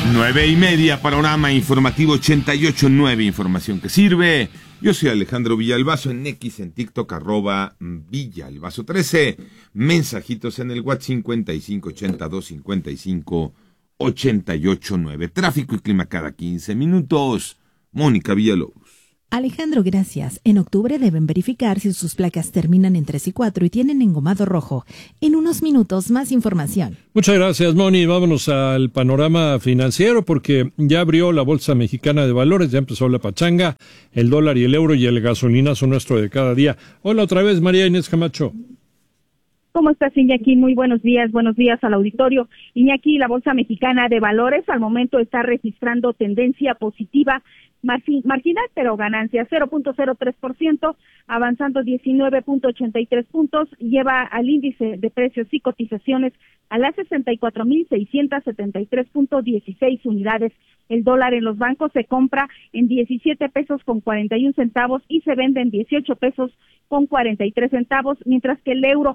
9:30, panorama informativo 88.9, información que sirve. Yo soy Alejandro Villalbazo, en X, en TikTok, @Villalbazo13. Mensajitos en el WhatsApp 5582558889. Tráfico y clima cada 15 minutos. Mónica Villalobos. Alejandro, gracias. En octubre deben verificar si sus placas terminan en 3 y 4 y tienen engomado rojo. En unos minutos, más información. Muchas gracias, Moni. Vámonos al panorama financiero porque ya abrió la Bolsa Mexicana de Valores, ya empezó la pachanga, el dólar y el euro y el gasolinazo nuestro de cada día. Hola otra vez, María Inés Camacho. ¿Cómo estás, Iñaki? Muy buenos días al auditorio. Iñaki, la Bolsa Mexicana de Valores al momento está registrando tendencia positiva, marginal, pero ganancia 0.03%, avanzando 19.83 puntos, lleva al índice de precios y cotizaciones a las 64,673.16 unidades. El dólar en los bancos se compra en 17 pesos con 41 centavos y se vende en 18 pesos con 43 centavos, mientras que el euro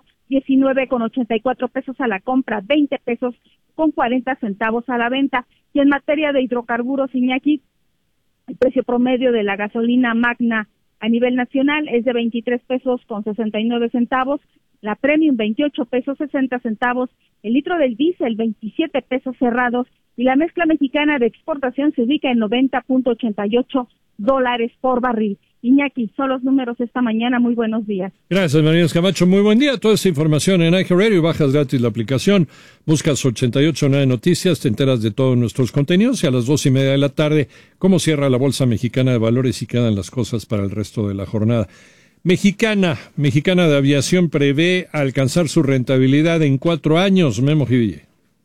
19,84 pesos a la compra, 20 pesos con 40 centavos a la venta. Y en materia de hidrocarburos, Iñaki, el precio promedio de la gasolina magna a nivel nacional es de 23 pesos con 69 centavos, la premium 28 pesos 60 centavos, el litro del diésel 27 pesos cerrados y la mezcla mexicana de exportación se ubica en $90.88 por barril. Iñaki, son los números esta mañana. Muy buenos días. Gracias, María Inés Camacho. Muy buen día. Toda esta información en iHeartRadio. Bajas gratis la aplicación. Buscas 88.9 Noticias. Te enteras de todos nuestros contenidos. Y a las 2:30 de la tarde, cómo cierra la Bolsa Mexicana de Valores y quedan las cosas para el resto de la jornada. Mexicana de Aviación prevé alcanzar su rentabilidad en 4 años. Memo Jiville.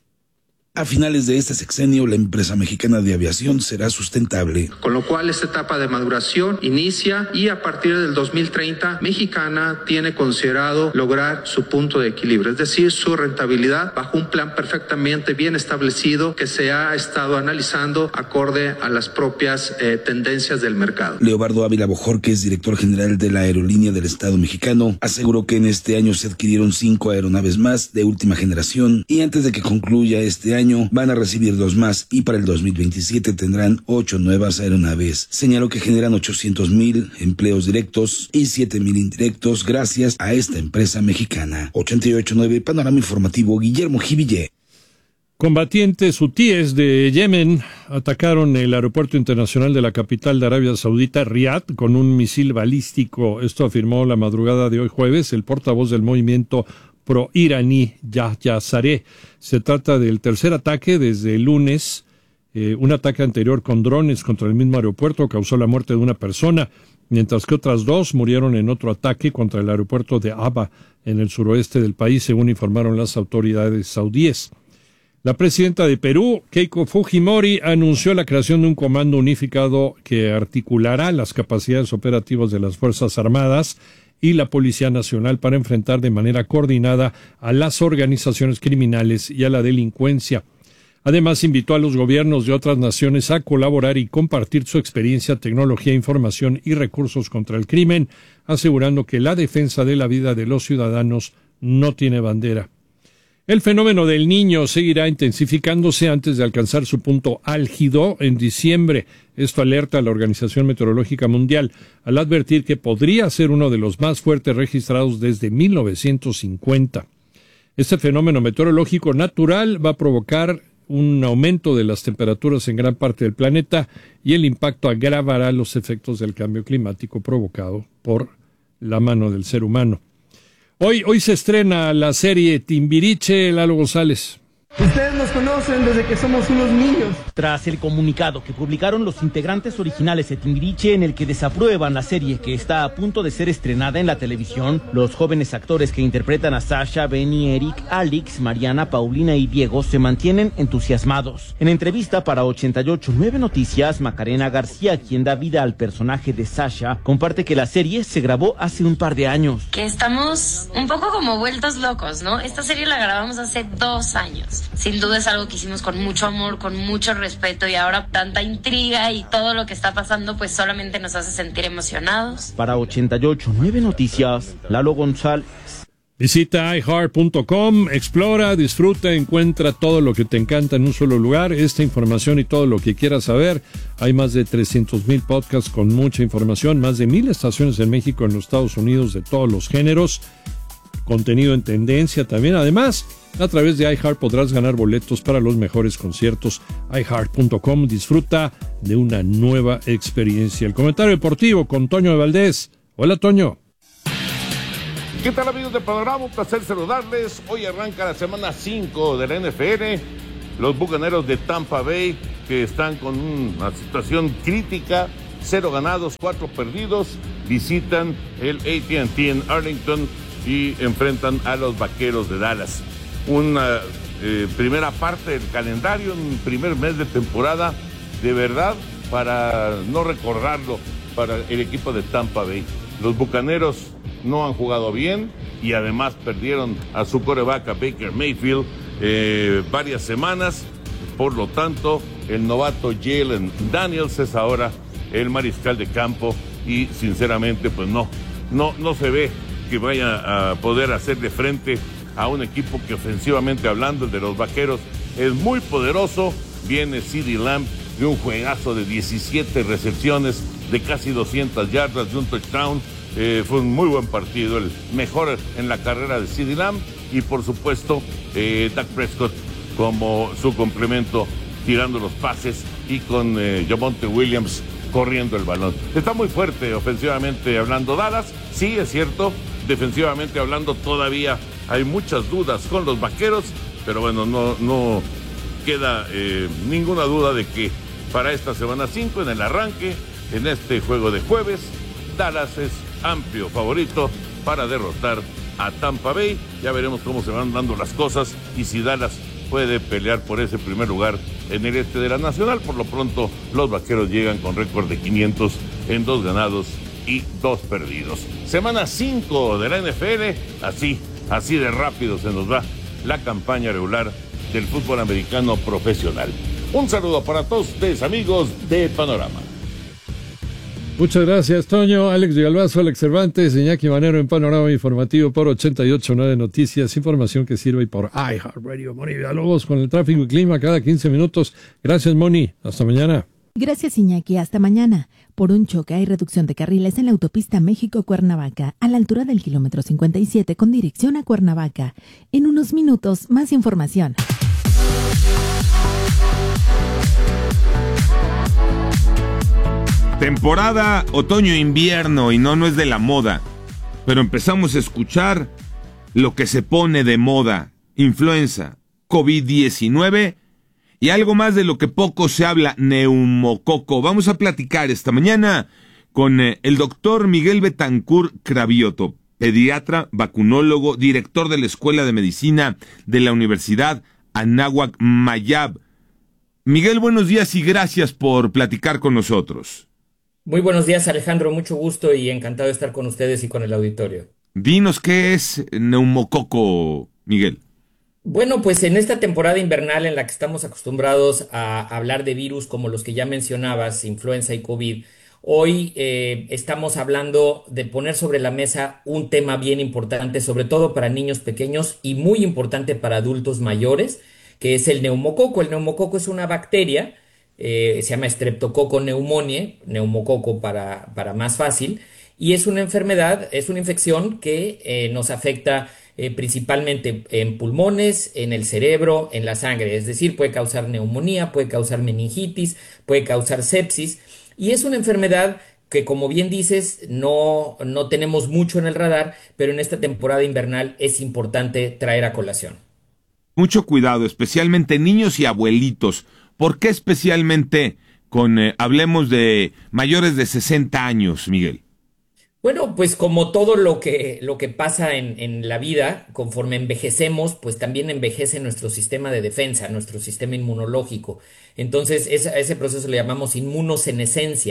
A finales de este sexenio, la empresa mexicana de aviación será sustentable. Con lo cual, esta etapa de maduración inicia y a partir del 2030, Mexicana tiene considerado lograr su punto de equilibrio, es decir, su rentabilidad bajo un plan perfectamente bien establecido que se ha estado analizando acorde a las propias tendencias del mercado. Leobardo Ávila Bojorquez, director general de la Aerolínea del Estado Mexicano, aseguró que en este año se adquirieron 5 aeronaves más de última generación y antes de que concluya este año van a recibir 2 más y para el 2027 tendrán 8 nuevas aeronaves. Señaló que generan 800,000 empleos directos y 7,000 indirectos gracias a esta empresa mexicana. 88.9 Panorama Informativo, Guillermo Jiville. Combatientes hutíes de Yemen atacaron el aeropuerto internacional de la capital de Arabia Saudita, Riad, con un misil balístico. Esto afirmó la madrugada de hoy jueves el portavoz del movimiento pro-iraní Yahya Sareh. Se trata del tercer ataque desde el lunes. Un ataque anterior con drones contra el mismo aeropuerto causó la muerte de una persona, mientras que otras 2 murieron en otro ataque contra el aeropuerto de Aba, en el suroeste del país, según informaron las autoridades saudíes. La presidenta de Perú, Keiko Fujimori, anunció la creación de un comando unificado que articulará las capacidades operativas de las Fuerzas Armadas y la Policía Nacional para enfrentar de manera coordinada a las organizaciones criminales y a la delincuencia. Además, invitó a los gobiernos de otras naciones a colaborar y compartir su experiencia, tecnología, información y recursos contra el crimen, asegurando que la defensa de la vida de los ciudadanos no tiene bandera. El fenómeno del Niño seguirá intensificándose antes de alcanzar su punto álgido en diciembre. Esto alerta a la Organización Meteorológica Mundial al advertir que podría ser uno de los más fuertes registrados desde 1950. Este fenómeno meteorológico natural va a provocar un aumento de las temperaturas en gran parte del planeta y el impacto agravará los efectos del cambio climático provocado por la mano del ser humano. Hoy se estrena la serie Timbiriche, Lalo González. Ustedes nos conocen desde que somos unos niños. Tras el comunicado que publicaron los integrantes originales de Timbiriche en el que desaprueban la serie que está a punto de ser estrenada en la televisión, los jóvenes actores que interpretan a Sasha, Benny, Eric, Alex, Mariana, Paulina y Diego se mantienen entusiasmados. En entrevista para 88.9 Noticias, Macarena García, quien da vida al personaje de Sasha, comparte que la serie se grabó hace un par de años. Que estamos un poco como vueltos locos, ¿no? Esta serie la grabamos hace 2 años. Sin duda es algo que hicimos con mucho amor, con mucho respeto y ahora tanta intriga y todo lo que está pasando pues solamente nos hace sentir emocionados. Para 88.9 Noticias, Lalo González. Visita iHeart.com, explora, disfruta, encuentra todo lo que te encanta en un solo lugar. Esta información y todo lo que quieras saber. Hay más de 300,000 podcasts con mucha información, más de 1,000 estaciones en México, en los Estados Unidos, de todos los géneros. Contenido en tendencia también. Además, a través de iHeart podrás ganar boletos para los mejores conciertos. iHeart.com, disfruta de una nueva experiencia. El comentario deportivo con Toño de Valdés. Hola, Toño. ¿Qué tal, amigos de Panorama? Un placer saludarles. Hoy arranca la semana 5 de la NFL. Los Bucaneros de Tampa Bay, que están con una situación crítica, 0 ganados, 4 perdidos, visitan el AT&T en Arlington y enfrentan a los Vaqueros de Dallas. Una primera parte del calendario, un primer mes de temporada, de verdad, para no recordarlo, para el equipo de Tampa Bay. Los Bucaneros no han jugado bien y además perdieron a su quarterback, a Baker Mayfield, varias semanas. Por lo tanto, el novato Jalen Daniels es ahora el mariscal de campo y sinceramente pues no se ve que vaya a poder hacerle frente a un equipo que ofensivamente hablando, el de los Vaqueros, es muy poderoso. Viene CeeDee Lamb de un juegazo de 17 recepciones, de casi 200 yardas, de un touchdown. Fue un muy buen partido, el mejor en la carrera de CeeDee Lamb y por supuesto Dak Prescott como su complemento tirando los pases y con Javonte Williams corriendo el balón. Está muy fuerte ofensivamente hablando Dallas, sí es cierto, defensivamente hablando todavía hay muchas dudas con los Vaqueros, pero bueno, no queda ninguna duda de que para esta semana 5 en el arranque, en este juego de jueves, Dallas es amplio favorito para derrotar a Tampa Bay. Ya veremos cómo se van dando las cosas y si Dallas puede pelear por ese primer lugar en el este de la Nacional. Por lo pronto, los Vaqueros llegan con récord de 500 en 2 ganados y 2 perdidos. Semana 5 de la NFL, así de rápido se nos va la campaña regular del fútbol americano profesional. Un saludo para todos ustedes, amigos de Panorama. Muchas gracias, Toño. Alex Villalbazo, Alex Cervantes, Iñaki Manero en Panorama Informativo por 88.9 Noticias, información que sirve por iHeartRadio. Moni Villalobos con el tráfico y clima cada 15 minutos. Gracias, Moni. Hasta mañana. Gracias, Iñaki. Hasta mañana. Por un choque hay reducción de carriles en la autopista México-Cuernavaca, a la altura del kilómetro 57 con dirección a Cuernavaca. En unos minutos, más información. Temporada otoño-invierno y no es de la moda, pero empezamos a escuchar lo que se pone de moda: influenza, COVID-19 y algo más de lo que poco se habla, neumococo. Vamos a platicar esta mañana con el doctor Miguel Betancourt Cravioto, pediatra, vacunólogo, director de la Escuela de Medicina de la Universidad Anáhuac Mayab. Miguel, buenos días y gracias por platicar con nosotros. Muy buenos días, Alejandro, mucho gusto y encantado de estar con ustedes y con el auditorio. Dinos, ¿qué es neumococo, Miguel? Bueno, pues en esta temporada invernal en la que estamos acostumbrados a hablar de virus como los que ya mencionabas, influenza y COVID, hoy estamos hablando de poner sobre la mesa un tema bien importante, sobre todo para niños pequeños y muy importante para adultos mayores, que es el neumococo. El neumococo es una bacteria. Se llama Streptococcus pneumoniae, neumococo para más fácil, y es una enfermedad, es una infección que nos afecta principalmente en pulmones, en el cerebro, en la sangre, es decir, puede causar neumonía, puede causar meningitis, puede causar sepsis, y es una enfermedad que, como bien dices, no tenemos mucho en el radar, pero en esta temporada invernal es importante traer a colación. Mucho cuidado, especialmente niños y abuelitos. ¿Por qué especialmente hablemos de mayores de 60 años, Miguel? Bueno, pues como todo lo que pasa en la vida, conforme envejecemos, pues también envejece nuestro sistema de defensa, nuestro sistema inmunológico. Entonces, a ese proceso le llamamos inmunosenescencia.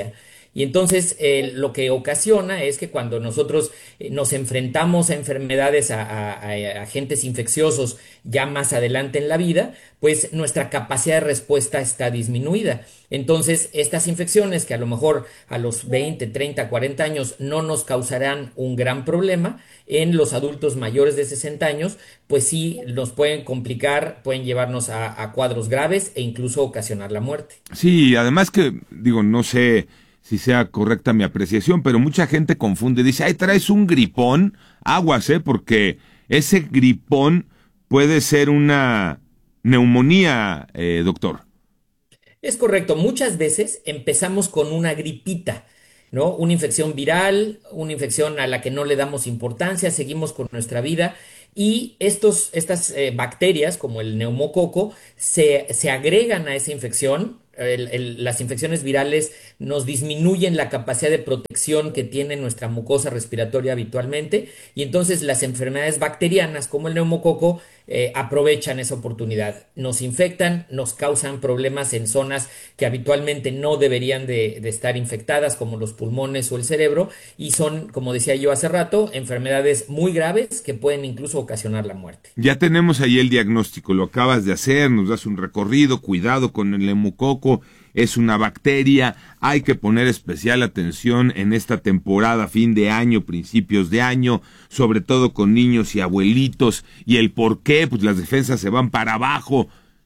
Y entonces lo que ocasiona es que cuando nosotros nos enfrentamos a enfermedades, a agentes infecciosos ya más adelante en la vida, pues nuestra capacidad de respuesta está disminuida. Entonces, estas infecciones que a lo mejor a los 20, 30, 40 años no nos causarán un gran problema, en los adultos mayores de 60 años, pues sí nos pueden complicar, pueden llevarnos a cuadros graves e incluso ocasionar la muerte. Sí, además que, digo, no sé si sea correcta mi apreciación, pero mucha gente confunde, dice, ay, traes un gripón, aguas, porque ese gripón puede ser una neumonía, doctor. Es correcto, muchas veces empezamos con una gripita, ¿no? Una infección viral, una infección a la que no le damos importancia, seguimos con nuestra vida y estas bacterias, como el neumococo, se agregan a esa infección. Las infecciones virales nos disminuyen la capacidad de protección que tiene nuestra mucosa respiratoria habitualmente y entonces las enfermedades bacterianas como el neumococo aprovechan esa oportunidad, nos infectan, nos causan problemas en zonas que habitualmente no deberían de estar infectadas como los pulmones o el cerebro y son, como decía yo hace rato, enfermedades muy graves que pueden incluso ocasionar la muerte. Ya tenemos ahí el diagnóstico, lo acabas de hacer, nos das un recorrido, cuidado con el neumococo, es una bacteria, hay que poner especial atención en esta temporada, fin de año, principios de año, sobre todo con niños y abuelitos, y el por qué, pues las defensas se van para abajo.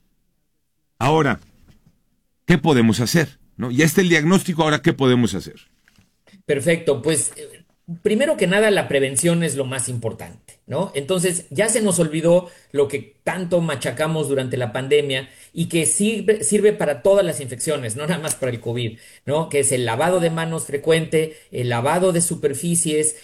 Ahora, ¿qué podemos hacer? ¿No? Ya está el diagnóstico, ahora, ¿qué podemos hacer? Perfecto, pues primero que nada la prevención es lo más importante, ¿no? Entonces ya se nos olvidó lo que tanto machacamos durante la pandemia y que sirve para todas las infecciones, no nada más para el COVID, ¿no? Que es el lavado de manos frecuente, el lavado de superficies,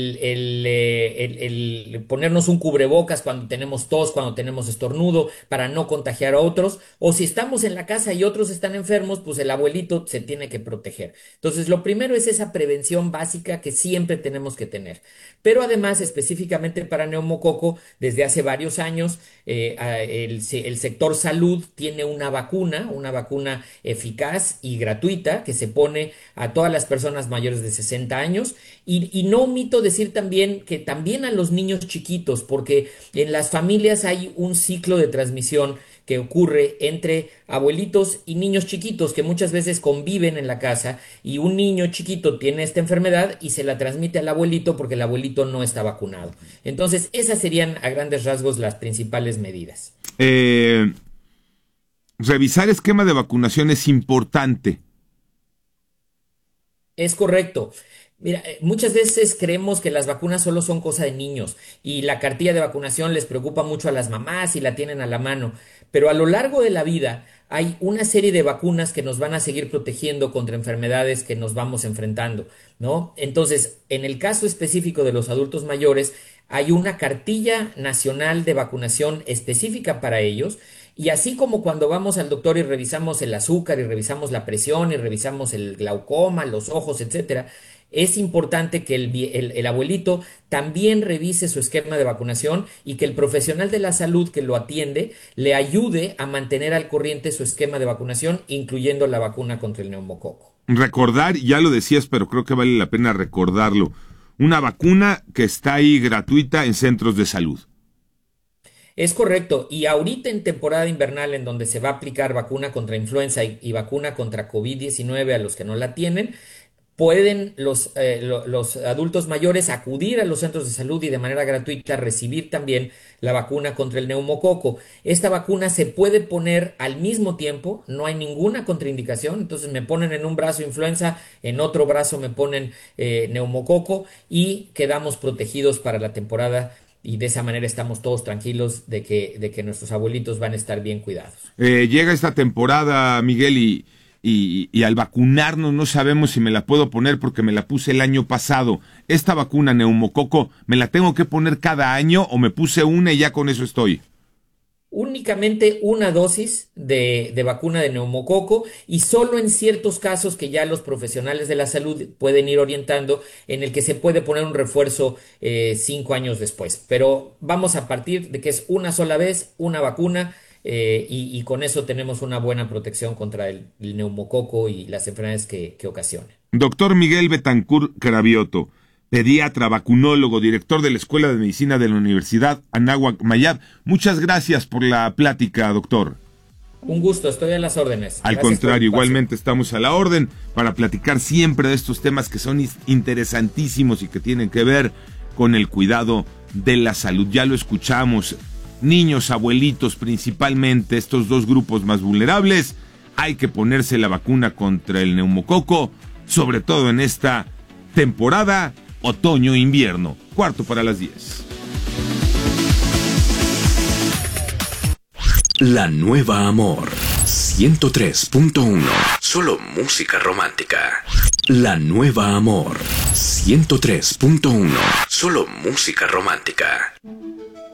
el ponernos un cubrebocas cuando tenemos tos, cuando tenemos estornudo, para no contagiar a otros, o si estamos en la casa y otros están enfermos, pues el abuelito se tiene que proteger. Entonces, lo primero es esa prevención básica que siempre tenemos que tener. Pero además, específicamente para neumococo, desde hace varios años, el sector salud tiene una vacuna eficaz y gratuita que se pone a todas las personas mayores de 60 años y no omito decir también que también a los niños chiquitos, porque en las familias hay un ciclo de transmisión que ocurre entre abuelitos y niños chiquitos que muchas veces conviven en la casa y un niño chiquito tiene esta enfermedad y se la transmite al abuelito porque el abuelito no está vacunado. Entonces, esas serían a grandes rasgos las principales medidas. Revisar esquema de vacunación es importante. Es correcto. Mira, muchas veces creemos que las vacunas solo son cosa de niños y la cartilla de vacunación les preocupa mucho a las mamás y la tienen a la mano, pero a lo largo de la vida hay una serie de vacunas que nos van a seguir protegiendo contra enfermedades que nos vamos enfrentando, ¿no? Entonces, en el caso específico de los adultos mayores, hay una cartilla nacional de vacunación específica para ellos. Y así como cuando vamos al doctor y revisamos el azúcar y revisamos la presión y revisamos el glaucoma, los ojos, etcétera, es importante que el abuelito también revise su esquema de vacunación y que el profesional de la salud que lo atiende le ayude a mantener al corriente su esquema de vacunación, incluyendo la vacuna contra el neumococo. Recordar, ya lo decías, pero creo que vale la pena recordarlo, una vacuna que está ahí gratuita en centros de salud. Es correcto, y ahorita en temporada invernal en donde se va a aplicar vacuna contra influenza y vacuna contra COVID-19 a los que no la tienen, pueden los adultos mayores acudir a los centros de salud y de manera gratuita recibir también la vacuna contra el neumococo. Esta vacuna se puede poner al mismo tiempo, no hay ninguna contraindicación, entonces me ponen en un brazo influenza, en otro brazo me ponen neumococo y quedamos protegidos para la temporada. Y de esa manera estamos todos tranquilos de que nuestros abuelitos van a estar bien cuidados. Llega esta temporada, Miguel, y al vacunarnos no sabemos si me la puedo poner porque me la puse el año pasado. ¿Esta vacuna neumococo me la tengo que poner cada año o me puse una y ya con eso estoy? Únicamente una dosis de vacuna de neumococo y solo en ciertos casos que ya los profesionales de la salud pueden ir orientando en el que se puede poner un refuerzo 5 años después. Pero vamos a partir de que es una sola vez, una vacuna y con eso tenemos una buena protección contra el neumococo y las enfermedades que ocasionan. Doctor Miguel Betancourt Cravioto, pediatra, vacunólogo, director de la Escuela de Medicina de la Universidad Anáhuac Mayab. Muchas gracias por la plática, doctor. Un gusto, estoy a las órdenes. Al contrario, igualmente estamos a la orden para platicar siempre de estos temas que son interesantísimos y que tienen que ver con el cuidado de la salud. Ya lo escuchamos, niños, abuelitos principalmente, estos dos grupos más vulnerables. Hay que ponerse la vacuna contra el neumococo, sobre todo en esta temporada otoño-invierno. 10:45. La Nueva Amor 103.1. Solo música romántica. La Nueva Amor 103.1. Solo música romántica.